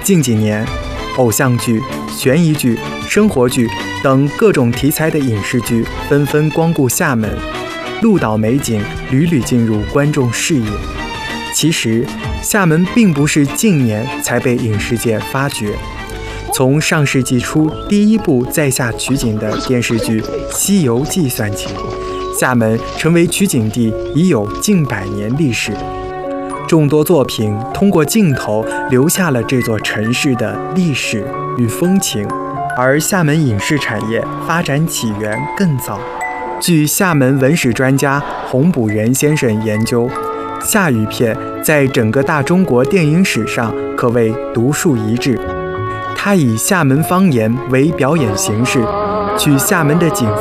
近几年，偶像剧、悬疑剧、生活剧等各种题材的影视剧纷纷光顾厦门，鹭岛美景屡屡进入观众视野。其实，厦门并不是近年才被影视界发掘。从上世纪初第一部在厦取景的电视剧《西游记》算起，厦门成为取景地已有近100年历史。众多作品通过镜头留下了这座城市的历史与风情，而厦门影视产业发展起源更早。据厦门文史专家洪补元先生研究，厦语片在整个大中国电影史上可谓独树一帜。他以厦门方言为表演形式，取厦门的景